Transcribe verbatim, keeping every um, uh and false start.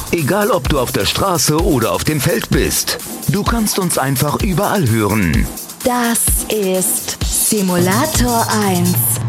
Egal, ob du auf der Straße oder auf dem Feld bist. Du kannst uns einfach überall hören. Das ist Simulator eins.